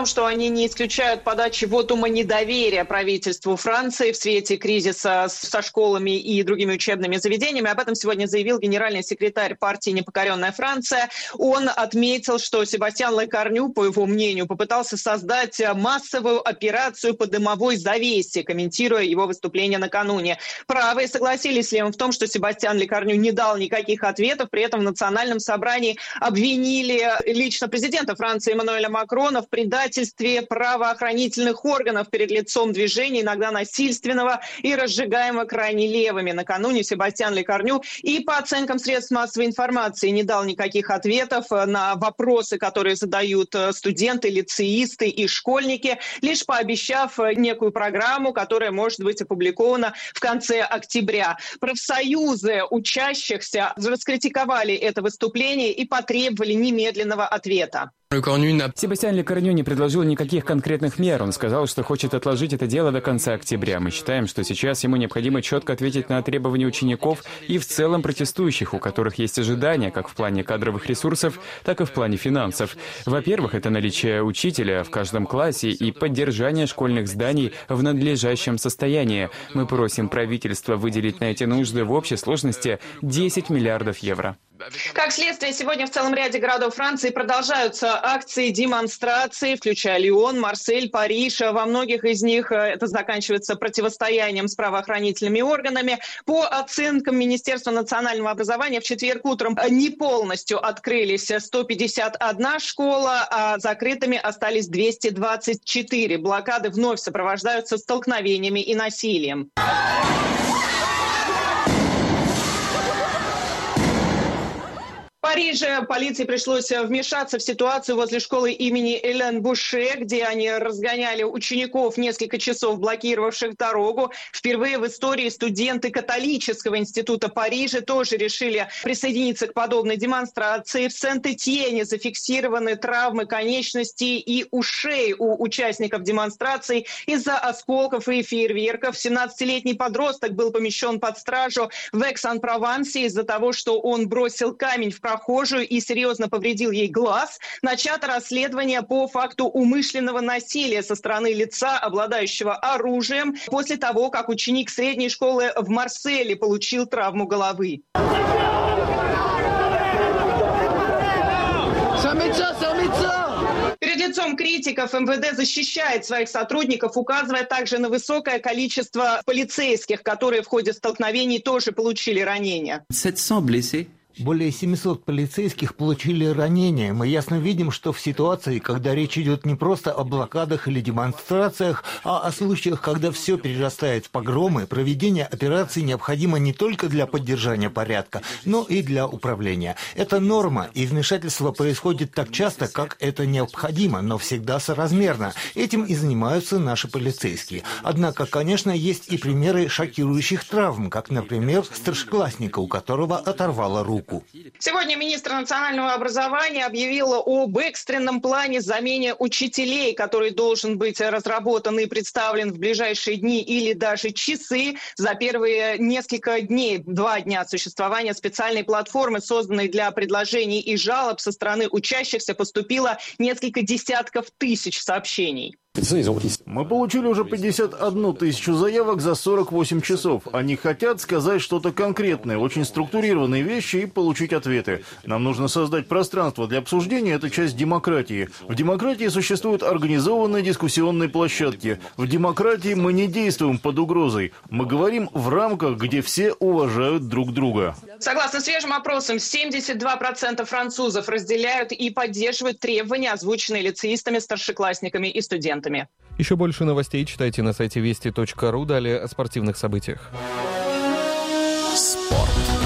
том, что они не исключают подачи вотума недоверия правительству Франции в свете кризиса со школами и другими учебными заведениями. Об этом сегодня заявил генеральный секретарь партии «Непокоренная Франция». Он отметил, что Себастьян Лекарню, по его мнению, попытался создать массовую операцию по дымовой завесе, комментируя его выступление накануне. Правые согласились с Левым в том, что Себастьян Лекарню не дал никаких ответов. При этом в национальном собрании обвинили лично президента Франции Эммануэля Макрона в предательстве правоохранительных органов перед лицом движения, иногда насильственного и разжигаемого крайне левыми. Накануне Себастьян Лекарню и по оценкам средств массовой информации не дал никаких ответов на вопросы, которые задают студенты, лицеисты и школьники, лишь пообещав некую программу, которая может быть опубликована в конце октября. Профсоюзы учащихся раскритиковали это выступление и потребовали немедленного ответа. Себастьян Лекарню не предложил никаких конкретных мер. Он сказал, что хочет отложить это дело до конца октября. Мы считаем, что сейчас ему необходимо четко ответить на требования учеников и в целом протестующих, у которых есть ожидания как в плане кадровых ресурсов, так и в плане финансов. Во-первых, это наличие учителя в каждом классе и поддержание школьных зданий в надлежащем состоянии. Мы просим правительство выделить на эти нужды в общей сложности 10 миллиардов евро. Как следствие, сегодня в целом ряде городов Франции продолжаются акции, демонстрации, включая Лион, Марсель, Париж. Во многих из них это заканчивается противостоянием с правоохранительными органами. По оценкам Министерства национального образования, в четверг утром не полностью открылись 151 школа, а закрытыми остались 224. Блокады вновь сопровождаются столкновениями и насилием. В Париже полиции пришлось вмешаться в ситуацию возле школы имени Элен Буше, где они разгоняли учеников несколько часов, блокировавших дорогу. Впервые в истории студенты католического института Парижа тоже решили присоединиться к подобной демонстрации. В Сент-Этьене зафиксированы травмы конечностей и ушей у участников демонстраций из-за осколков и фейерверков. 17-летний подросток был помещен под стражу в Экс-ан-Провансе из-за того, что он бросил камень в прохожую и серьезно повредил ей глаз. Начато расследование по факту умышленного насилия со стороны лица, обладающего оружием, после того, как ученик средней школы в Марселе получил травму головы. Перед лицом критиков МВД защищает своих сотрудников, указывая также на высокое количество полицейских, которые в ходе столкновений тоже получили ранения. 700 blessés. Более 700 полицейских получили ранения. Мы ясно видим, что в ситуации, когда речь идет не просто о блокадах или демонстрациях, а о случаях, когда все перерастает в погромы, проведение операций необходимо не только для поддержания порядка, но и для управления. Это норма, и вмешательство происходит так часто, как это необходимо, но всегда соразмерно. Этим и занимаются наши полицейские. Однако, конечно, есть и примеры шокирующих травм, как, например, старшеклассника, у которого оторвало руку. Сегодня министр национального образования объявила об экстренном плане замене учителей, который должен быть разработан и представлен в ближайшие дни или даже часы. За первые несколько дней, 2 дня существования специальной платформы, созданной для предложений и жалоб со стороны учащихся, поступило несколько десятков тысяч сообщений. Мы получили уже 51 тысячу заявок за 48 часов. Они хотят сказать что-то конкретное, очень структурированные вещи и получить ответы. Нам нужно создать пространство для обсуждения, это часть демократии. В демократии существуют организованные дискуссионные площадки. В демократии мы не действуем под угрозой. Мы говорим в рамках, где все уважают друг друга. Согласно свежим опросам, 72% французов разделяют и поддерживают требования, озвученные лицеистами, старшеклассниками и студентами. Еще больше новостей читайте на сайте вести.ру. Далее о спортивных событиях. Спорт.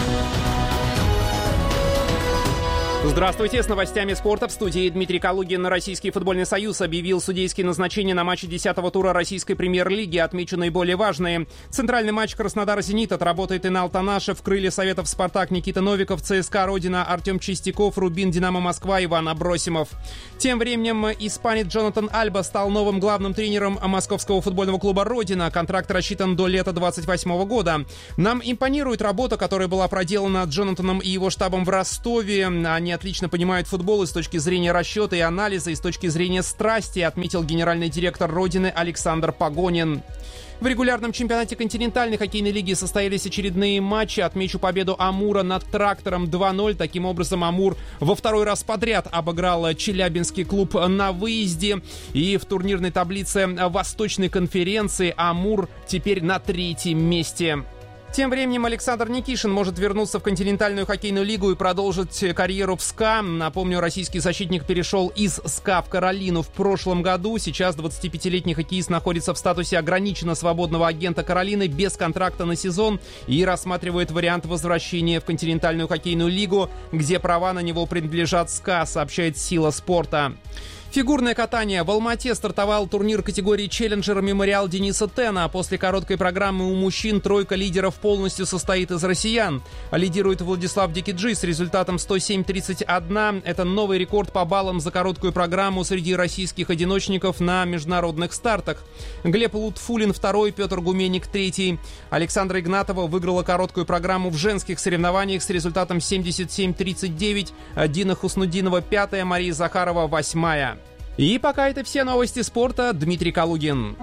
Здравствуйте, с новостями спорта в студии Дмитрий Калугин. Российский футбольный союз объявил судейские назначения на матче 10-го тура российской премьер-лиги. Отмечу наиболее важные. Центральный матч Краснодар-Зенит отработает Инал Танашев, крылья Советов Спартак Никита Новиков, ЦСКА Родина Артем Чистяков, Рубин Динамо Москва Иван Абросимов. Тем временем испанец Джонатан Альба стал новым главным тренером московского футбольного клуба Родина. Контракт рассчитан до лета 2028 года. Нам импонирует работа, которая была проделана Джонатаном и его штабом в Ростове. Они отлично понимают футбол и с точки зрения расчета и анализа, и с точки зрения страсти, отметил генеральный директор «Родины» Александр Погонин. В регулярном чемпионате континентальной хоккейной лиги состоялись очередные матчи. Отмечу победу Амура над Трактором 2-0. Таким образом, Амур во второй раз подряд обыграл Челябинский клуб на выезде. И в турнирной таблице Восточной конференции Амур теперь на 3-м месте. Тем временем Александр Никишин может вернуться в континентальную хоккейную лигу и продолжить карьеру в СКА. Напомню, российский защитник перешел из СКА в Каролину в прошлом году. Сейчас 25-летний хоккеист находится в статусе ограниченно свободного агента Каролины без контракта на сезон и рассматривает вариант возвращения в континентальную хоккейную лигу, где права на него принадлежат СКА, сообщает «Сила спорта». Фигурное катание. В Алма-Ате стартовал турнир категории «Челленджер» «Мемориал» Дениса Тена. После короткой программы у мужчин тройка лидеров полностью состоит из россиян. Лидирует Владислав Дикиджи с результатом 107-31. Это новый рекорд по баллам за короткую программу среди российских одиночников на международных стартах. Глеб Лутфулин второй, Петр Гуменник третий. Александра Игнатова выиграла короткую программу в женских соревнованиях с результатом 77-39. Дина Хуснудинова пятая, Мария Захарова восьмая. И пока это все новости спорта. Дмитрий Калугин.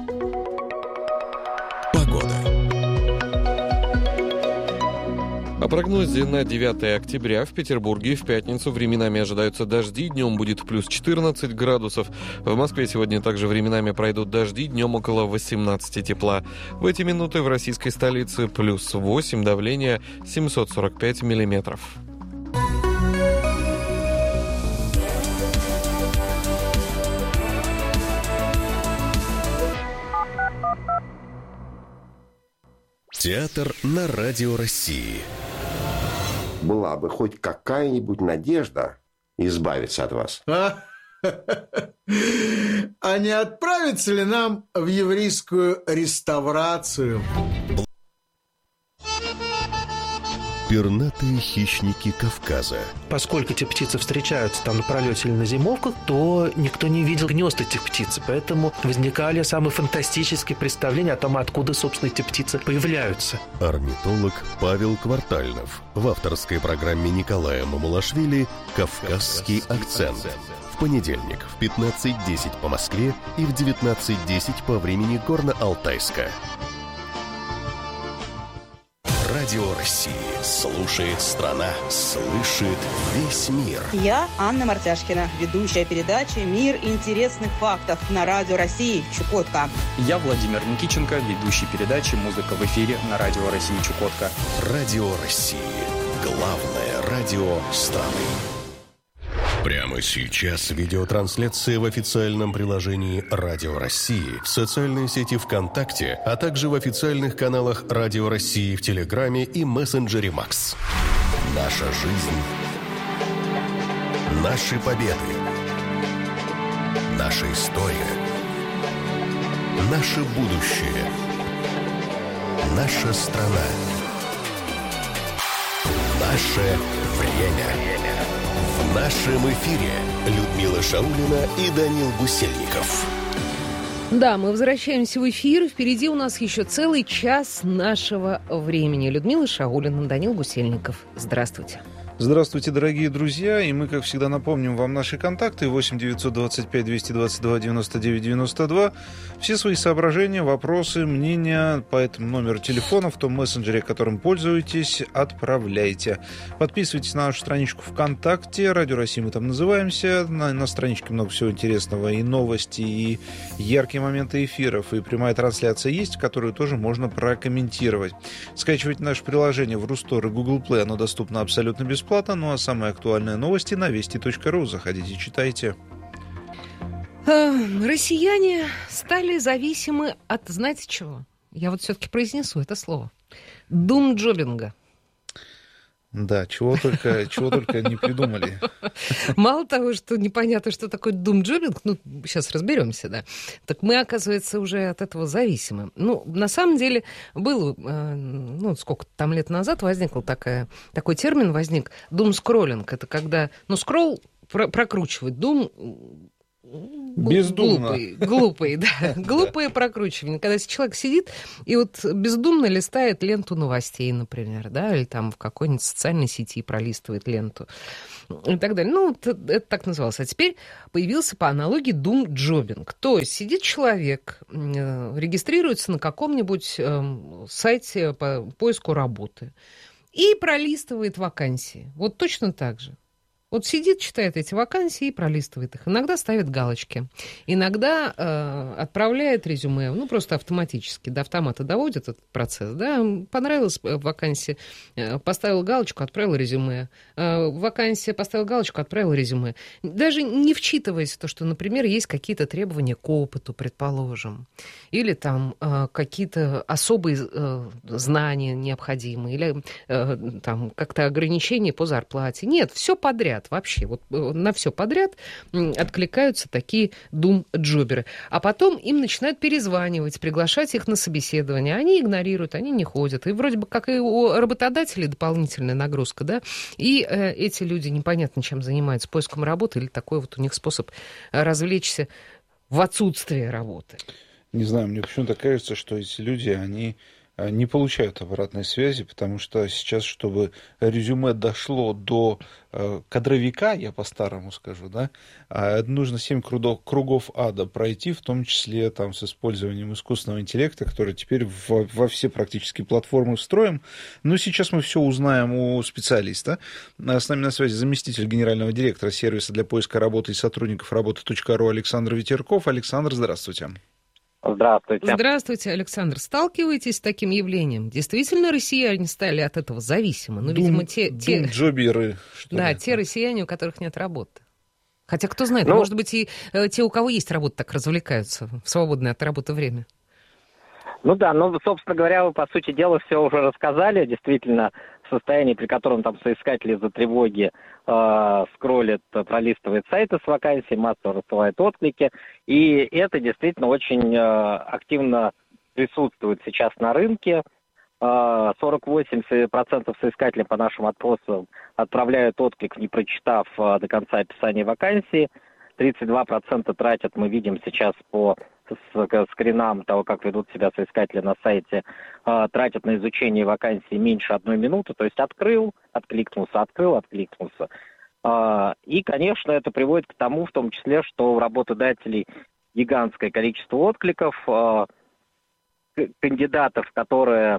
Погода. О прогнозе на 9 октября в Петербурге в пятницу временами ожидаются дожди, днем будет плюс 14 градусов. В Москве сегодня также временами пройдут дожди, днем около 18 тепла. В эти минуты в российской столице плюс 8, давление 745 миллиметров. Театр на Радио России. Была бы хоть какая-нибудь надежда избавиться от вас. А не отправиться ли нам в еврейскую реставрацию? Пернатые хищники Кавказа. Поскольку эти птицы встречаются там на пролете или на зимовках, то никто не видел гнезд этих птиц. Поэтому возникали самые фантастические представления о том, откуда, собственно, эти птицы появляются. Орнитолог Павел Квартальнов в авторской программе Николая Мамулашвили «Кавказский акцент». В понедельник в 15:10 по Москве и в 19:10 по времени Горно-Алтайска. Радио России. Слушает страна, слышит весь мир. Я Анна Мартяшкина, ведущая передачи «Мир интересных фактов» на Радио России Чукотка. Я Владимир Никиченко, ведущий передачи «Музыка в эфире» на Радио России Чукотка. Радио России. Главное радио страны. Прямо сейчас видеотрансляция в официальном приложении Радио России, в социальной сети ВКонтакте, а также в официальных каналах Радио России в Телеграме и мессенджере Макс. Наша жизнь. Наши победы. Наша история. Наше будущее. Наша страна. Наше время. В нашем эфире Людмила Шаулина и Данил Гусельников. Да, мы возвращаемся в эфир. Впереди у нас еще целый час нашего времени. Людмила Шаулина, Данил Гусельников. Здравствуйте. Здравствуйте, дорогие друзья, и мы, как всегда, напомним вам наши контакты 8 925 222 99 92. Все свои соображения, вопросы, мнения по этому номеру телефона в том мессенджере, которым пользуетесь, отправляйте. Подписывайтесь на нашу страничку ВКонтакте, Радио России мы там называемся, на страничке много всего интересного, и новости, и яркие моменты эфиров, и прямая трансляция есть, которую тоже можно прокомментировать. Скачивайте наше приложение в Рустор и Google Play, оно доступно абсолютно бесплатно. Ну а самые актуальные новости на вести.ру. Заходите, читайте. Россияне стали зависимы от, знаете чего? Я вот все-таки произнесу это слово. Думджобинга. Да, чего только не придумали. Мало того, что непонятно, что такое думджобинг, ну, сейчас разберемся, да, так мы, оказывается, уже от этого зависимы. Ну, на самом деле, было, сколько там лет назад возникл такой термин возник, думскроллинг. Это когда, скролл прокручивать, Бездумно. Глупый, да. Глупое прокручивание. Когда человек сидит и вот бездумно листает ленту новостей, например, да, или там в какой-нибудь социальной сети пролистывает ленту и так далее. Ну, это так называлось. А теперь появился по аналогии думджобинг. То есть сидит человек, регистрируется на каком-нибудь сайте по поиску работы и пролистывает вакансии. Вот точно так же. Вот сидит, читает эти вакансии и пролистывает их. Иногда ставит галочки, иногда отправляет резюме, ну, просто автоматически, до автомата доводит этот процесс, да, понравилась вакансия, поставил галочку, отправил резюме, вакансия, поставил галочку, отправил резюме. Даже не вчитываясь в то, что, например, есть какие-то требования к опыту, предположим, или там какие-то особые знания необходимые, или там как-то ограничения по зарплате. Нет, все подряд. Вообще, вот на все подряд откликаются такие думджоберы. А потом им начинают перезванивать, приглашать их на собеседование. Они игнорируют, они не ходят. И вроде бы как и у работодателей дополнительная нагрузка, да, и эти люди непонятно чем занимаются, поиском работы, или такой вот у них способ развлечься в отсутствие работы. Не знаю, мне почему-то кажется, что эти люди, они не получают обратной связи, потому что сейчас, чтобы резюме дошло до кадровика, я по-старому скажу, да, нужно 7 кругов ада пройти, в том числе там, с использованием искусственного интеллекта, который теперь во все практически платформы встроим. Но сейчас мы все узнаем у специалиста. С нами на связи заместитель генерального директора сервиса для поиска работы и сотрудников работы.ру Александр Ветерков. Александр, здравствуйте. Здравствуйте. Здравствуйте, Александр. Сталкиваетесь с таким явлением? Действительно, россияне стали от этого зависимы? Ну, видимо, думджоберы, что да, ли? те россияне, у которых нет работы. Хотя, кто знает, может быть, и те, у кого есть работа, так развлекаются в свободное от работы время. Ну да, собственно говоря, вы, по сути дела, все уже рассказали. Действительно, состояние, при котором там соискатели из-за тревоги скроллят, пролистывают сайты с вакансией, массово рассылают отклики. И это действительно очень активно присутствует сейчас на рынке. 48% соискателей по нашим опросам отправляют отклик, не прочитав до конца описания вакансии. 32% тратят, мы видим сейчас по скринам того, как ведут себя соискатели на сайте, тратят на изучение вакансии меньше 1 минуты, то есть открыл, откликнулся, открыл, откликнулся. И, конечно, это приводит к тому, в том числе, что у работодателей гигантское количество откликов, кандидатов, которые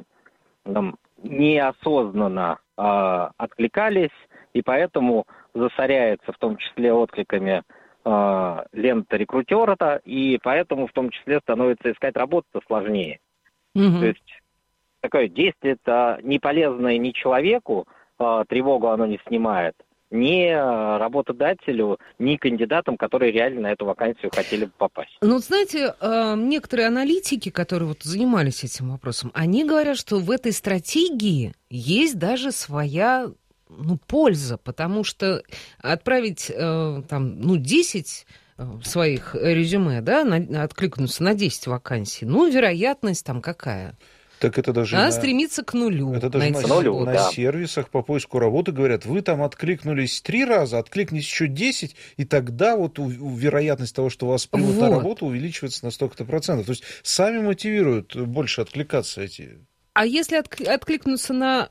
неосознанно откликались, и поэтому засоряется в том числе откликами лента рекрутера, и поэтому в том числе становится искать работу сложнее. То есть такое действие это не полезное ни человеку, тревогу оно не снимает, ни работодателю, ни кандидатам, которые реально на эту вакансию хотели бы попасть. Ну, знаете, некоторые аналитики, которые вот занимались этим вопросом, они говорят, что в этой стратегии есть даже своя польза, потому что отправить 10 своих резюме, да, откликнуться на 10 вакансий, вероятность там какая? Так это даже Она стремится к нулю. Это даже на сервисах по поиску работы говорят, вы там откликнулись 3 раза, откликнись еще 10, и тогда вот вероятность того, что вас примут на работу, увеличивается на столько-то процентов. То есть сами мотивируют больше откликаться эти. А если откликнуться на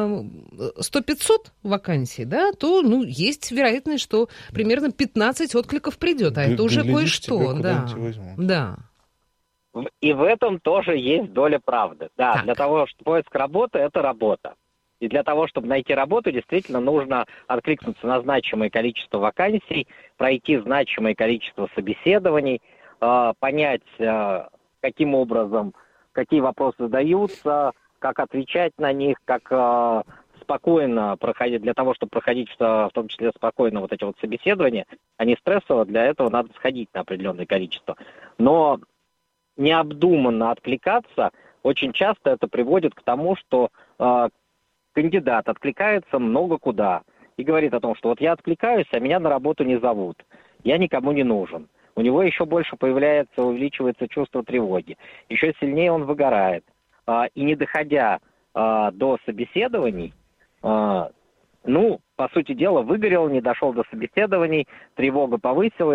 100-500 вакансий, да, то есть вероятность, что примерно 15 откликов придет, а это уже кое-что. Да. И в этом тоже есть доля правды. Да, так. Для того, чтобы поиск работы – это работа. И для того, чтобы найти работу, действительно нужно откликнуться на значимое количество вакансий, пройти значимое количество собеседований, понять, каким образом, какие вопросы задаются, как отвечать на них, как спокойно проходить, для того, чтобы проходить в том числе спокойно вот эти вот собеседования, а не стрессово, для этого надо сходить на определенное количество. Но необдуманно откликаться, очень часто это приводит к тому, что кандидат откликается много куда и говорит о том, что вот я откликаюсь, а меня на работу не зовут, я никому не нужен. У него еще больше увеличивается чувство тревоги, еще сильнее он выгорает. И не доходя до собеседований, по сути дела, выгорел, не дошел до собеседований, тревога повысилась,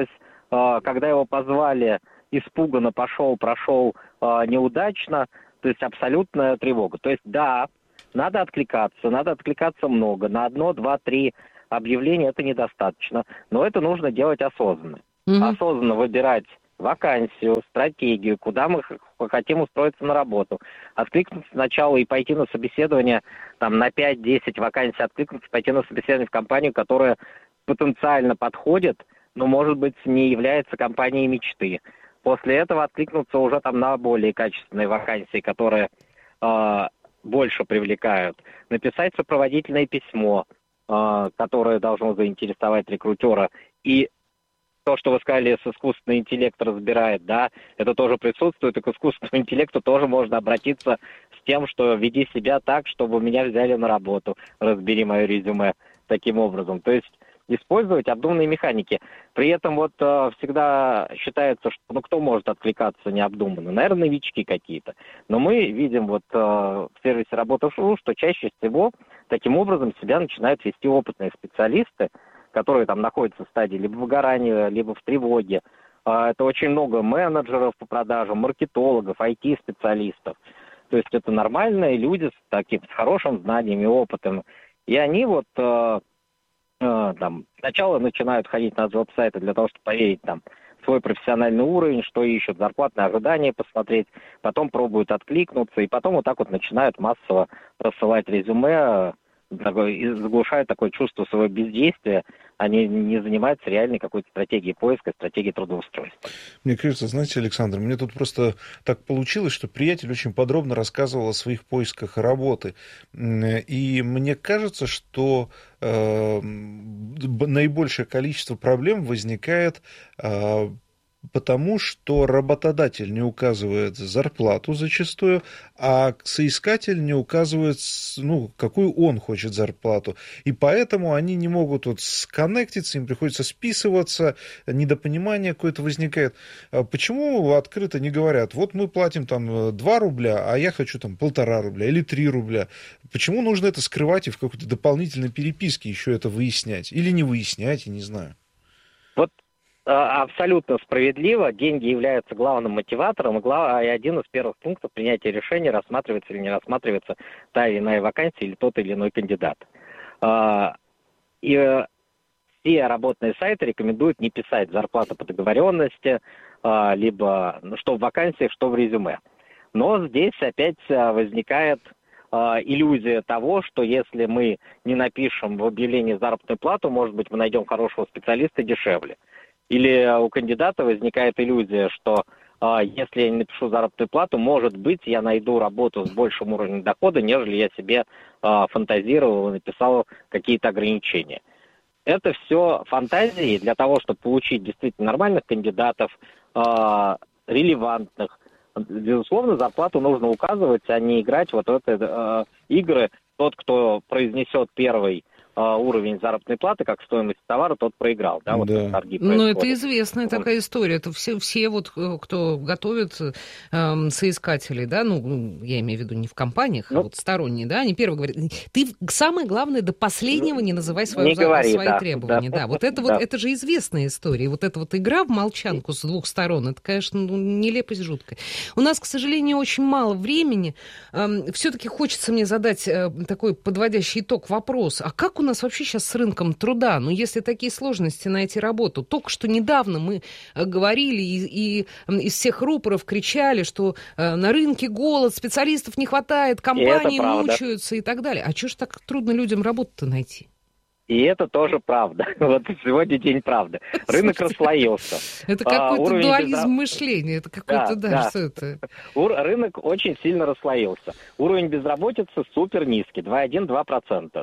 когда его позвали, испуганно прошел неудачно, то есть абсолютная тревога. То есть да, надо откликаться много, на 1, 2, 3 объявления это недостаточно, но это нужно делать осознанно. Осознанно выбирать вакансию, стратегию, куда мы хотим устроиться на работу. Откликнуться сначала и пойти на собеседование, там, на 5-10 вакансий откликнуться, пойти на собеседование в компанию, которая потенциально подходит, но, может быть, не является компанией мечты. После этого откликнуться уже там на более качественные вакансии, которые больше привлекают. Написать сопроводительное письмо, которое должно заинтересовать рекрутера. И то, что вы сказали, с искусственный интеллект разбирает, да, это тоже присутствует, и к искусственному интеллекту тоже можно обратиться с тем, что веди себя так, чтобы меня взяли на работу, разбери мое резюме таким образом. То есть использовать обдуманные механики. При этом вот всегда считается, что кто может откликаться необдуманно? Наверное, новички какие-то. Но мы видим вот в сервисе «Работа в ШУ», что чаще всего таким образом себя начинают вести опытные специалисты, которые там находятся в стадии либо выгорания, либо в тревоге. Это очень много менеджеров по продажам, маркетологов, IT-специалистов. То есть это нормальные люди с хорошим знанием и опытом. И они вот сначала начинают ходить на веб-сайты для того, чтобы проверить там свой профессиональный уровень, что ищут, зарплатные ожидания посмотреть, потом пробуют откликнуться, и потом вот так вот начинают массово рассылать резюме, и заглушают такое чувство своего бездействия, они не занимаются реальной какой-то стратегией поиска, стратегией трудоустройства. Мне кажется, знаете, Александр, мне тут просто так получилось, что приятель очень подробно рассказывал о своих поисках работы. И мне кажется, что наибольшее количество проблем возникает потому, что работодатель не указывает зарплату зачастую, а соискатель не указывает, какую он хочет зарплату. И поэтому они не могут сконнектиться, им приходится списываться, недопонимание какое-то возникает. Почему открыто не говорят, вот мы платим там 2 рубля, а я хочу там 1,5 рубля или 3 рубля. Почему нужно это скрывать и в какой-то дополнительной переписке еще это выяснять? Или не выяснять, я не знаю. Абсолютно справедливо. Деньги являются главным мотиватором, и один из первых пунктов принятия решения, рассматривается или не рассматривается та или иная вакансия или тот или иной кандидат. И все работные сайты рекомендуют не писать зарплату по договоренности, либо что в вакансиях, что в резюме. Но здесь опять возникает иллюзия того, что если мы не напишем в объявлении заработную плату, может быть, мы найдем хорошего специалиста дешевле. Или у кандидата возникает иллюзия, что если я не напишу заработную плату, может быть, я найду работу с большим уровнем дохода, нежели я себе фантазировал и написал какие-то ограничения. Это все фантазии для того, чтобы получить действительно нормальных кандидатов, релевантных. Безусловно, зарплату нужно указывать, а не играть вот в эти игры. Тот, кто произнесет первый уровень заработной платы, как стоимость товара, тот проиграл. Да, вот торги происходят. Ну, это известная такая история. Это все вот, кто готовит соискателей, да, я имею в виду не в компаниях, а вот сторонние, да, они первые говорят, ты самое главное до последнего не называй свои требования. Да. Вот это же известная история. Вот эта вот игра в молчанку с двух сторон, это, конечно, нелепость жуткая. У нас, к сожалению, очень мало времени. Все-таки хочется мне задать такой подводящий итог вопрос. А как у нас вообще сейчас с рынком труда? Если такие сложности найти работу. Только что недавно мы говорили и из всех рупоров кричали, что на рынке голод, специалистов не хватает, компании мучаются и так далее. А чего ж так трудно людям работу-то найти? И это тоже правда. Вот сегодня день правды. Рынок расслоился. Это какой-то дуализм мышления. Это какой-то, что это? Рынок очень сильно расслоился. Уровень безработицы супер низкий, 2,1-2%.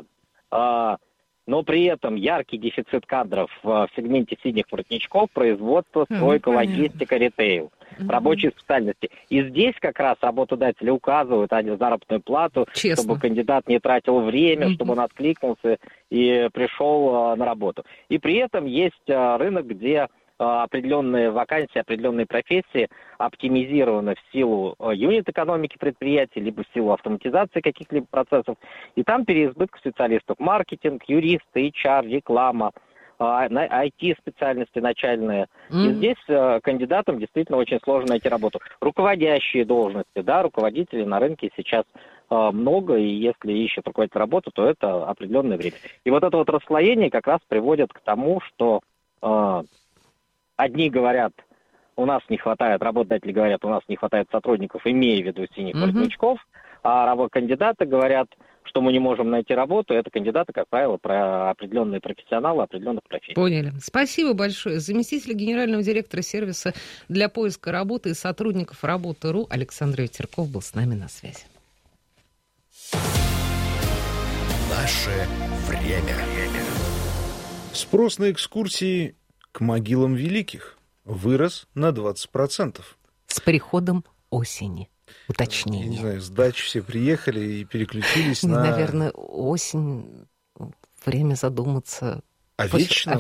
Но при этом яркий дефицит кадров в сегменте синих воротничков, производство, стройка, логистика, ритейл, рабочие специальности. И здесь как раз работодатели указывают заработную плату, чтобы кандидат не тратил время, чтобы он откликнулся и пришел на работу. И при этом есть рынок, где определенные вакансии, определенные профессии оптимизированы в силу юнит-экономики предприятий, либо в силу автоматизации каких-либо процессов. И там переизбыток специалистов. Маркетинг, юристы, HR, реклама, IT-специальности начальные. И здесь кандидатам действительно очень сложно найти работу. Руководящие должности, да, руководителей на рынке сейчас много, и если ищет руководитель работу, то это определенное время. И вот это вот расслоение как раз приводит к тому, что одни говорят, у нас не хватает, работодатели говорят, у нас не хватает сотрудников, имея в виду синих воротничков, а кандидаты говорят, что мы не можем найти работу. Это кандидаты, как правило, про определенные профессионалы, определенных профессий. Поняли. Спасибо большое. Заместитель генерального директора сервиса для поиска работы и сотрудников Работы.ру Александр Ветерков был с нами на связи. Наше время. Спрос на экскурсии к могилам великих вырос на 20%. С приходом осени. Уточнение. Я не знаю, с дач все приехали и переключились на... Наверное, осень, время задуматься о вечном.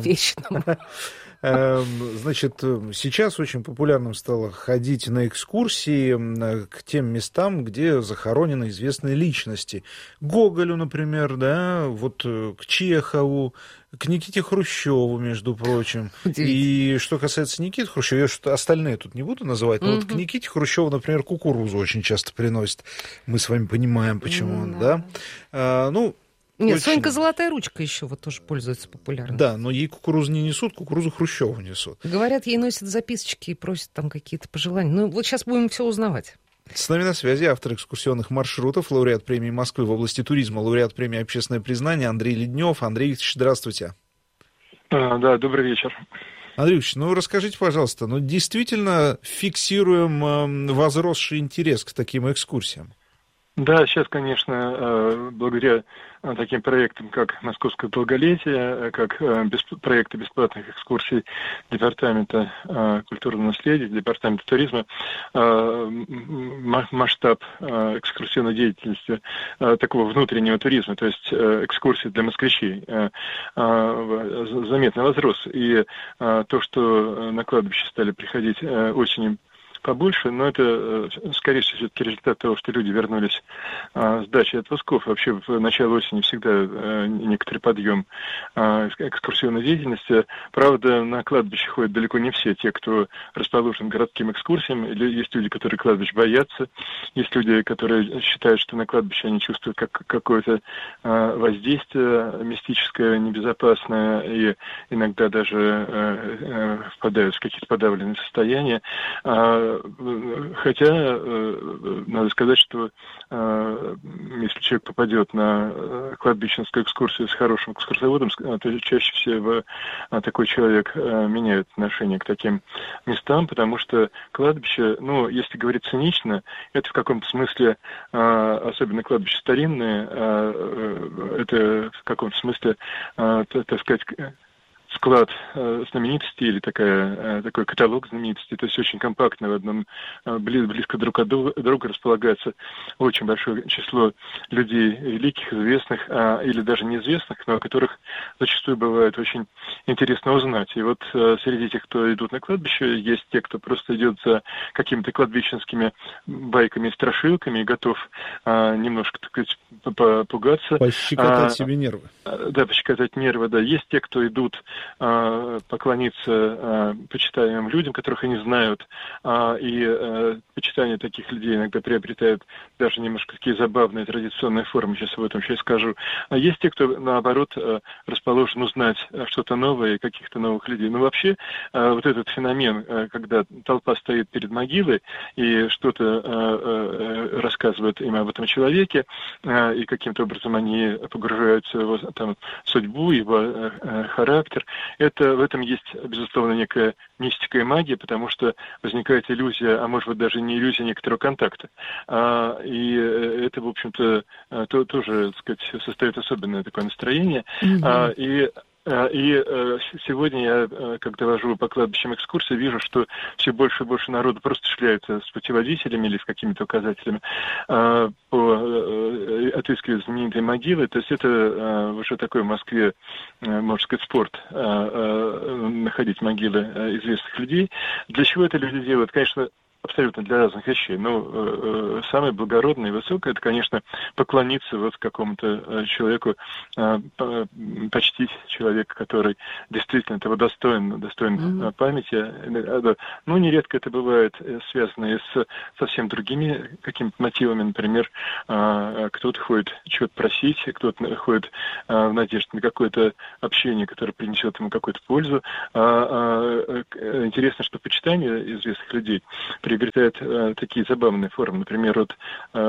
Значит, сейчас очень популярным стало ходить на экскурсии к тем местам, где захоронены известные личности. Гоголю, например, да, вот к Чехову, к Никите Хрущеву, между прочим. И что касается Никиты Хрущева, я что-то остальные тут не буду называть, но вот к Никите Хрущеву, например, кукурузу очень часто приносят. Мы с вами понимаем, почему, да? Нет, Сонька Золотая ручка еще вот тоже пользуется популярностью. Да, но ей кукурузу не несут, кукурузу Хрущеву несут. Говорят, ей носят записочки и просят там какие-то пожелания. Ну, вот сейчас будем все узнавать. С нами на связи автор экскурсионных маршрутов, лауреат премии Москвы в области туризма, лауреат премии «Общественное признание» Андрей Леднев. Андрей Викторович, здравствуйте. Да, добрый вечер. Андрей Викторович, расскажите, пожалуйста, действительно фиксируем возросший интерес к таким экскурсиям? Да, сейчас, конечно, благодаря таким проектам, как «Московское долголетие», как проекты бесплатных экскурсий Департамента культурного наследия, Департамента туризма, масштаб экскурсионной деятельности такого внутреннего туризма, то есть экскурсии для москвичей, заметно возрос. И то, что на кладбище стали приходить осенью побольше, но это, скорее всего, все-таки результат того, что люди вернулись с дачи и отпусков. Вообще, в начале осени всегда некоторый подъем экскурсионной деятельности. Правда, на кладбище ходят далеко не все те, кто расположен к городским экскурсиям. Есть люди, которые кладбищ боятся. Есть люди, которые считают, что на кладбище они чувствуют какое-то воздействие мистическое, небезопасное, и иногда даже впадают в какие-то подавленные состояния. Хотя, надо сказать, что если человек попадет на кладбищенскую экскурсию с хорошим экскурсоводом, то чаще всего такой человек меняет отношение к таким местам, потому что кладбище, если говорить цинично, это в каком-то смысле, особенно кладбище старинные, это в каком-то смысле, так сказать, склад знаменитостей или такой каталог знаменитостей, то есть очень компактно в одном, близко друг от друга располагается очень большое число людей великих, известных или даже неизвестных, но о которых зачастую бывает очень интересно узнать. И вот среди тех, кто идут на кладбище, есть те, кто просто идет за какими-то кладбищенскими байками и страшилками и готов немножко, так сказать, попугаться. Пощекотать себе нервы. Да, пощекотать нервы, да. Есть те, кто идут поклониться почитаемым людям, которых они знают, и почитание таких людей иногда приобретает даже немножко такие забавные традиционные формы, сейчас об этом сейчас скажу. А есть те, кто, наоборот, расположен узнать что-то новое и каких-то новых людей. Но вообще вот этот феномен, когда толпа стоит перед могилой и что-то рассказывает им об этом человеке, и каким-то образом они погружаются в его судьбу, его характер, в этом есть, безусловно, некая мистика и магия, потому что возникает иллюзия, а может быть даже не иллюзия некоторого контакта. И это, в общем-то, тоже, так сказать, создает особенное такое настроение. И сегодня я, когда вожу по кладбищам экскурсии, вижу, что все больше и больше народу просто шляются с путеводителями или с какими-то указателями, отыскивают знаменитые могилы. То есть это уже такой в Москве, можно сказать, спорт, находить могилы известных людей. Для чего это люди делают? Конечно, абсолютно для разных вещей. Но самое благородное и высокое — это, конечно, поклониться вот какому-то человеку, почтить человека, который действительно этого достоин памяти. Ну, нередко это бывает связано и с совсем другими какими-то мотивами. Например, кто-то ходит чего-то просить, кто-то ходит в надежде на какое-то общение, которое принесет ему какую-то пользу. Интересно, что почитание известных людей приобретает такие забавные формы. Например, вот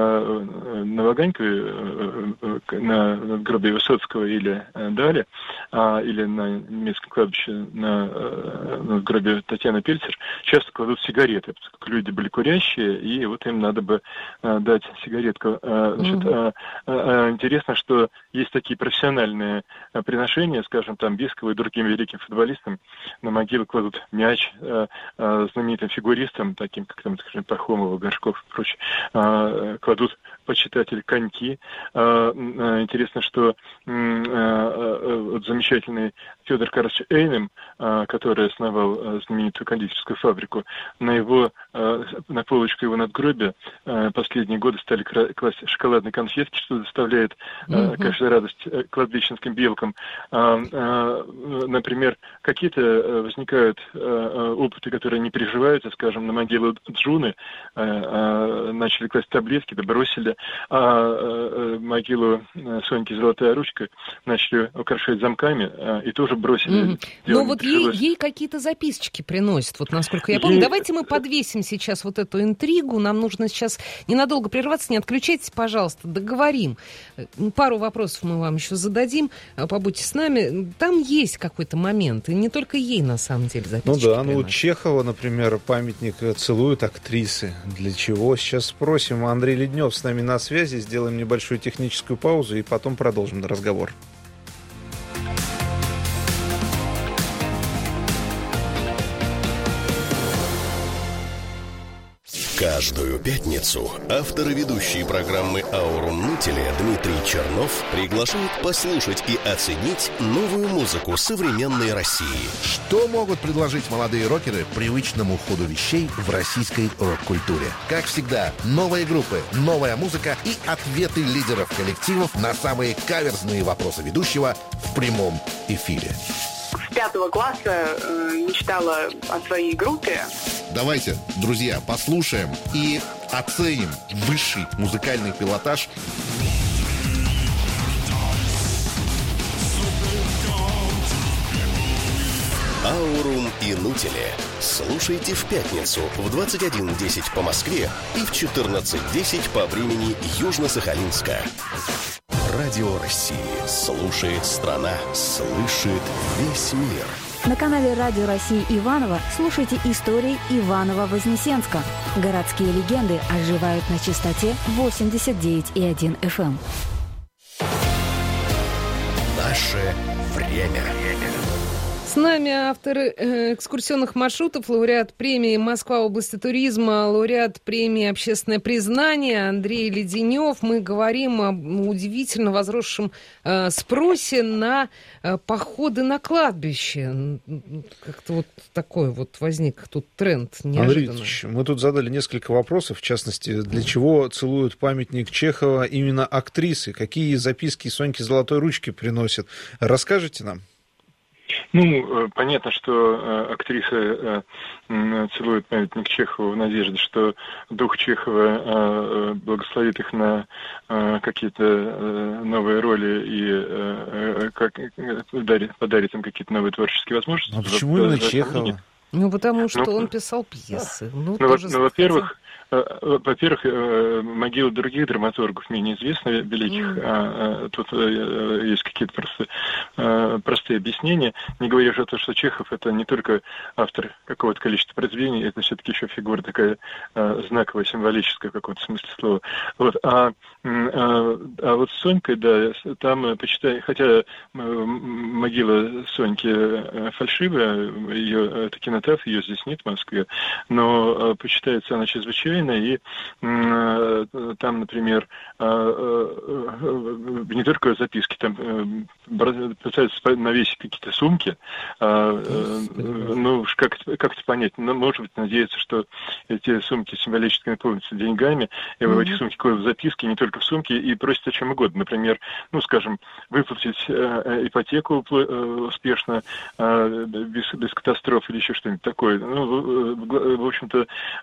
на Ваганькове, на надгробии Высоцкого или Дали, или на немецком кладбище на надгробии Татьяны Пельцер часто кладут сигареты, поскольку люди были курящие, и вот им надо бы дать сигаретку. Значит, интересно, что есть такие профессиональные приношения, скажем, там Бискову и другим великим футболистам на могилы кладут мяч, знаменитым фигуристам, таким как там, скажем, Пахомова, Горшков и прочее, кладут почитатели коньки. Интересно, что вот замечательный Федор Карлович Эйнем, который основал знаменитую кондитерскую фабрику, на полочку его надгробия последние годы стали класть шоколадные конфетки, что доставляет, конечно, радость кладбищенским белкам. Например, какие-то возникают опыты, которые не приживаются, скажем, на могилу Джуны начали класть таблетки, да бросили, а могилу Соньки Золотая ручка начали украшать замками и тоже бросили. Но вот ей какие-то записочки приносят, вот насколько я помню. Давайте мы подвесим сейчас вот эту интригу. Нам нужно сейчас ненадолго прерваться. Не отключайтесь, пожалуйста, договорим. Пару вопросов мы вам еще зададим. Побудьте с нами. Там есть какой-то момент, и не только ей, на самом деле, записочки приносят. У Чехова, например, памятник целуют актрисы. Для чего? Сейчас спросим. Андрей Леднев с нами на связи. Сделаем небольшую техническую паузу и потом продолжим разговор. Каждую пятницу авторы ведущей программы «Аурум Нутели» Дмитрий Чернов приглашают послушать и оценить новую музыку современной России. Что могут предложить молодые рокеры привычному ходу вещей в российской рок-культуре? Как всегда, новые группы, новая музыка и ответы лидеров коллективов на самые каверзные вопросы ведущего в прямом эфире. С 5 класса мечтала о своей группе. Давайте, друзья, послушаем и оценим высший музыкальный пилотаж. «Аурум и Нутели». Слушайте в пятницу в 21:10 по Москве и в 14:10 по времени Южно-Сахалинска. Радио России. Слушает страна. Слышит весь мир. На канале Радио России Иваново слушайте истории Иваново-Вознесенска. Городские легенды оживают на частоте 89,1 FM. Наше время. С нами автор экскурсионных маршрутов, лауреат премии «Москва. Области туризма», лауреат премии «Общественное признание» Андрей Леденев. Мы говорим о удивительно возросшем спросе на походы на кладбище. Как-то вот такой вот возник тут тренд неожиданно. Андрей, мы тут задали несколько вопросов, в частности, для чего целуют памятник Чехова именно актрисы? Какие записки Соньки Золотой ручки приносят? Расскажите нам. Понятно, что актриса целует памятник Чехову в надежде, что дух Чехова благословит их на какие-то новые роли и подарит им какие-то новые творческие возможности. А почему именно Чехова? Потому что он писал пьесы. Во-первых, могилы других драматургов менее известны, великих. Тут есть какие-то простые объяснения. Не говоря уже о том, что Чехов — это не только автор какого-то количества произведений, это все-таки еще фигура такая знаковая, символическая в каком-то смысле слова. А вот с Сонькой, да, там, почитай, хотя могила Соньки фальшивая, это кинотаф, ее здесь нет в Москве, но почитается она чрезвычайно. случайно, и там, например, не только записки, там пытаются навесить какие-то сумки, ну, как-то понять, но, может быть, надеяться, что эти сумки символически наполнятся деньгами, и в этих сумках кладут записки, не только в сумки, и просят о чем угодно. Например, ну, скажем, выплатить ипотеку успешно, без катастроф или еще что-нибудь такое. Ну, в общем-то,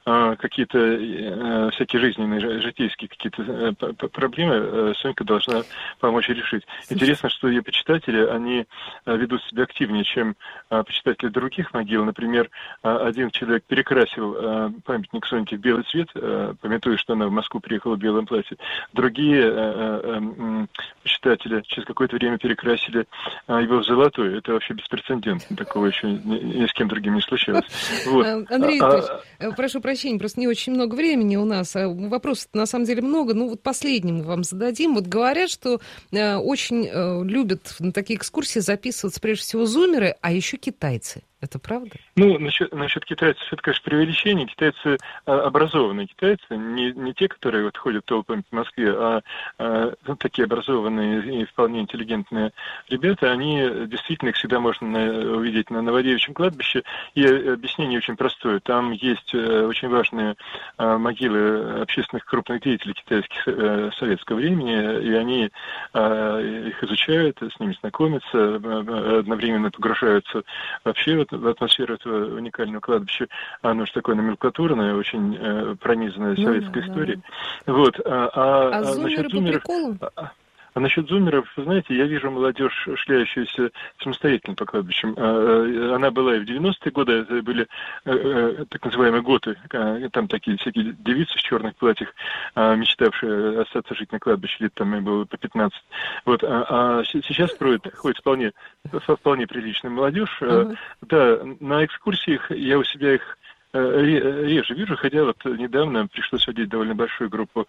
какие-то всякие жизненные, житейские какие-то проблемы Сонька должна помочь решить. Интересно, что ее почитатели, они ведут себя активнее, чем почитатели других могил. Например, один человек перекрасил памятник Соньке в белый цвет, памятуя, что она в Москву приехала в белом платье. Другие почитатели через какое-то время перекрасили его в золотой. Это вообще беспрецедентно. Такого еще ни с кем другим не случалось. Вот. Андрей Викторович, прошу прощения, просто не очень много времени у нас. Вопросов на самом деле много. Ну, вот последний мы вам зададим. Вот говорят, что очень любят на такие экскурсии записываться прежде всего зумеры, а еще китайцы. Это правда? Ну, насчет китайцев, это, конечно, преувеличение. Китайцы образованные китайцы, не те, которые вот ходят толпами по Москве, а такие образованные и вполне интеллигентные ребята, они действительно, их всегда можно увидеть на Новодевичьем кладбище, и объяснение очень простое. Там есть очень важные могилы общественных крупных деятелей китайских советского времени, и они их изучают, с ними знакомятся, одновременно погружаются вообще в атмосферу этого уникального кладбища. Оно же такое номенклатурное, очень пронизанное советской историей. Вот. Насчет зумеров... А насчет зумеров, знаете, я вижу молодежь, шляющуюся самостоятельно по кладбищам. Она была и в 90-е годы, это были так называемые готы, там такие всякие девицы в черных платьях, мечтавшие остаться жить на кладбище, лет там им было по 15. Вот. А сейчас ходит вполне приличная молодежь. Да, на экскурсиях я у себя их реже вижу, хотя вот недавно пришлось водить довольно большую группу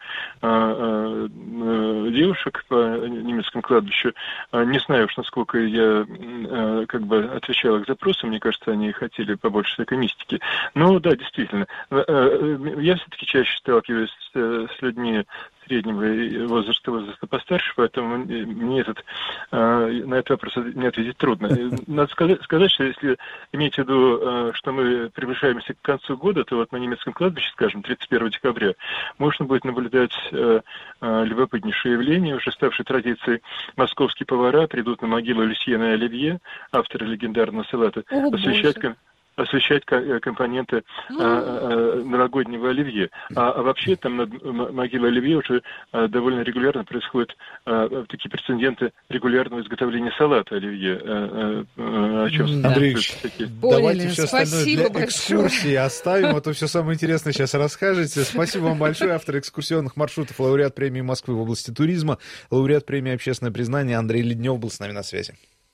девушек по немецкому кладбищу. Не знаю уж, насколько я как бы отвечал их запросам, мне кажется, они хотели побольше всякой мистики. Но да, действительно, я все-таки чаще сталкиваюсь с людьми среднего возраста постарше, поэтому мне на этот вопрос не ответить трудно. Надо сказать, что если иметь в виду, что мы приближаемся к концу года, то вот на немецком кладбище, скажем, 31 декабря, можно будет наблюдать любопытнейшее явление, уже ставшей традицией. Московские повара придут на могилу Люсьена и Оливье, автора легендарного салата, освещать компоненты новогоднего оливье. А вообще там над могилой оливье уже довольно регулярно происходят такие прецеденты регулярного изготовления салата оливье. Андрей Ильич, давайте все остальное для экскурсии оставим, а то все самое интересное сейчас расскажете. Спасибо вам большое. Автор экскурсионных маршрутов, лауреат премии Москвы в области туризма, лауреат премии «Общественное признание» Андрей Леднев был с нами на связи.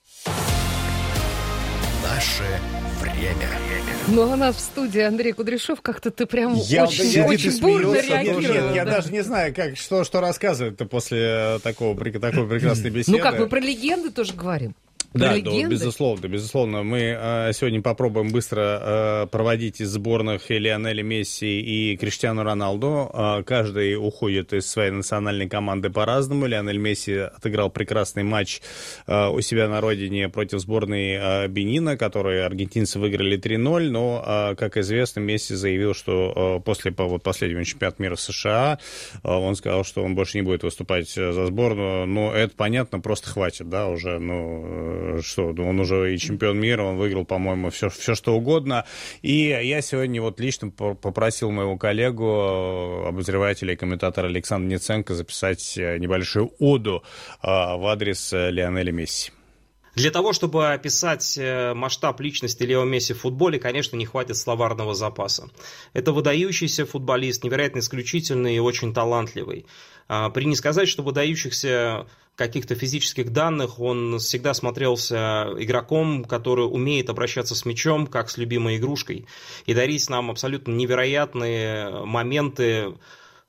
Наше время. Ну, а у нас в студии Андрей Кудряшов. Как-то ты прям очень бурно реагировал. Я даже не знаю, что рассказывать-то после такой прекрасной беседы. Ну как, мы про легенды тоже говорим. Да, безусловно. Мы сегодня попробуем быстро проводить из сборных и Лионеля Месси, и Криштиану Роналду. Каждый уходит из своей национальной команды по-разному. Лионель Месси отыграл прекрасный матч у себя на родине против сборной Бенина, который аргентинцы выиграли 3-0. Но, как известно, Месси заявил, что после последнего чемпионата мира в США он сказал, что он больше не будет выступать за сборную. Но это понятно, просто хватит, да, уже, что, он уже и чемпион мира, он выиграл, по-моему, все что угодно. И я сегодня вот лично попросил моего коллегу, обозревателя и комментатора Александра Ниценко записать небольшую оду в адрес Лионеля Месси. Для того, чтобы описать масштаб личности Лео Месси в футболе, конечно, не хватит словарного запаса. Это выдающийся футболист, невероятно исключительный и очень талантливый. При не сказать, что выдающихся каких-то физических данных, он всегда смотрелся игроком, который умеет обращаться с мячом, как с любимой игрушкой, и дарить нам абсолютно невероятные моменты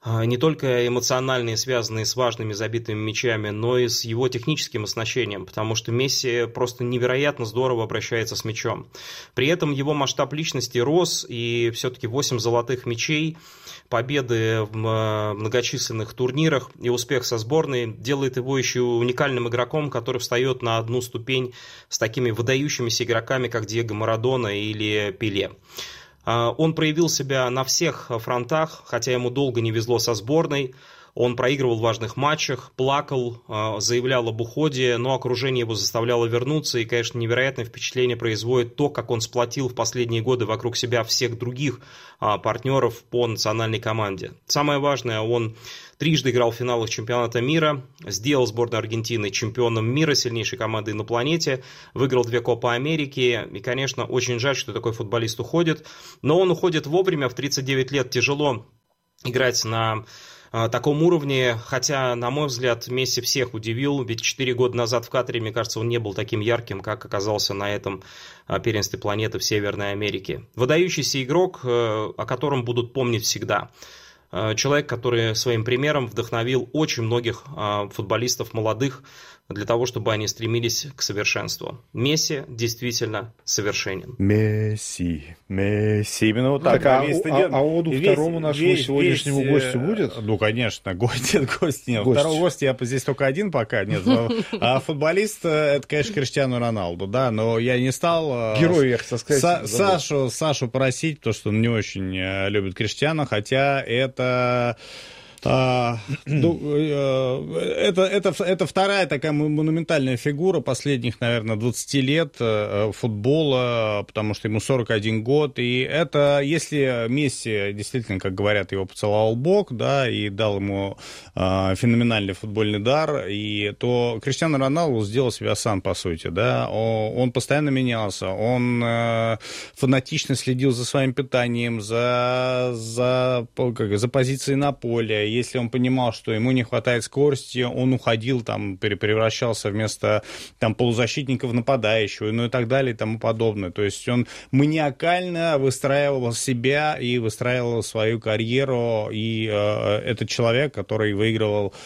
не только эмоциональные, связанные с важными забитыми мячами, но и с его техническим оснащением, потому что Месси просто невероятно здорово обращается с мячом. При этом его масштаб личности рос, и все-таки 8 золотых мячей, победы в многочисленных турнирах и успех со сборной делает его еще уникальным игроком, который встает на одну ступень с такими выдающимися игроками, как Диего Марадона или Пеле. Он проявил себя на всех фронтах, хотя ему долго не везло со сборной. Он проигрывал в важных матчах, плакал, заявлял об уходе, но окружение его заставляло вернуться. И, конечно, невероятное впечатление производит то, как он сплотил в последние годы вокруг себя всех других партнеров по национальной команде. Самое важное, он трижды играл в финалах чемпионата мира, сделал сборную Аргентины чемпионом мира, сильнейшей командой на планете, выиграл 2 Копа Америки. И, конечно, очень жаль, что такой футболист уходит. Но он уходит вовремя, в 39 лет тяжело играть на таком уровне, хотя, на мой взгляд, Месси всех удивил, ведь 4 года назад в Катаре, мне кажется, он не был таким ярким, как оказался на этом первенстве планеты в Северной Америке. Выдающийся игрок, о котором будут помнить всегда. Человек, который своим примером вдохновил очень многих футболистов молодых для того, чтобы они стремились к совершенству. Месси действительно совершенен. Месси. Именно вот так. А оду второму нашему сегодняшнему гостю будет? Ну, конечно, гость нет. Второго гостя я здесь только один пока. Нет. А футболист, это, конечно, Криштиану Роналду, да, но я не стал герой, я хотел сказать, Сашу просить, потому что он не очень любит Криштиану, хотя это... Это вторая такая монументальная фигура последних, наверное, 20 лет футбола, потому что ему 41 год. И это, если Месси действительно, как говорят, его поцеловал Бог, да, и дал ему феноменальный футбольный дар, то Криштиану Роналду сделал себя сам, по сути, да. Он постоянно менялся, он фанатично следил за своим питанием, за позицией на поле. Если он понимал, что ему не хватает скорости, он уходил, там, превращался вместо там, полузащитника в нападающего, ну и так далее и тому подобное. То есть он маниакально выстраивал себя и выстраивал свою карьеру. И это человек, который выигрывал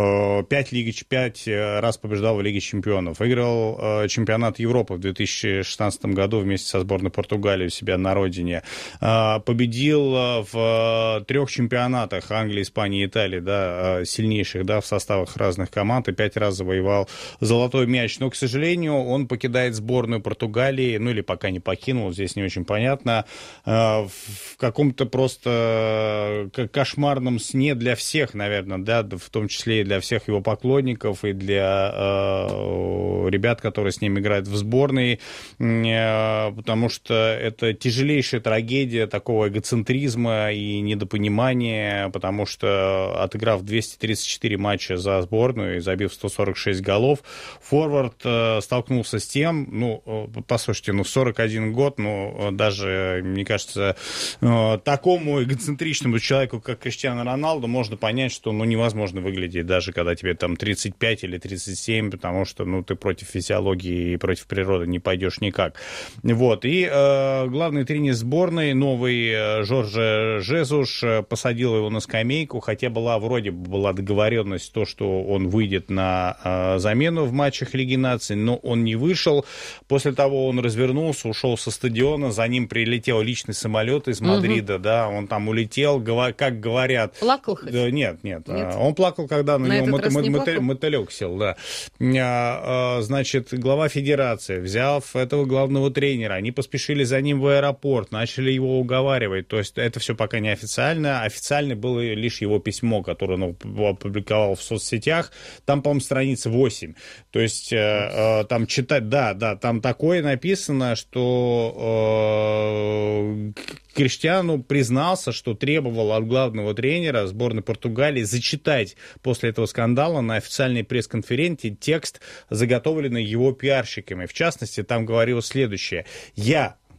5 раз побеждал в Лиге чемпионов. Выиграл чемпионат Европы в 2016 году вместе со сборной Португалии у себя на родине. Победил в 3 чемпионатах Англии, Испании и Италии, да, сильнейших, да, в составах разных команд, и 5 раз завоевал золотой мяч. Но, к сожалению, он покидает сборную Португалии, ну или пока не покинул, здесь не очень понятно, в каком-то просто кошмарном сне для всех, наверное, да, в том числе и для всех его поклонников, и для ребят, которые с ним играют в сборной, потому что это тяжелейшая трагедия такого эгоцентризма и недопонимания, потому что отыграв 234 матча за сборную и забив 146 голов, форвард столкнулся с тем, ну, послушайте, в 41 год, даже, мне кажется, такому эгоцентричному человеку, как Криштиану Роналду, можно понять, что, невозможно выглядеть, даже когда тебе там 35 или 37, потому что, ты против физиологии и против природы не пойдешь никак. Вот, и главный тренер сборной, новый Жорже Жезуш, посадил его на скамейку, хотя вроде бы была договоренность, то, что он выйдет на замену в матчах Лиги Наций, но он не вышел. После того он развернулся, ушел со стадиона, за ним прилетел личный самолет из Мадрида, да, он там улетел, как говорят... Плакал хоть? Нет. Он плакал, когда на него мотылек сел, да. Значит, глава федерации, взяв этого главного тренера, они поспешили за ним в аэропорт, начали его уговаривать, то есть это все пока не официально, официально было лишь его письмо, которое он опубликовал в соцсетях, там, по-моему, страница 8. То есть там читать, там такое написано, что Криштиану признался, что требовал от главного тренера сборной Португалии зачитать после этого скандала на официальной пресс-конференции текст, заготовленный его пиарщиками. В частности, там говорилось следующее: «Я,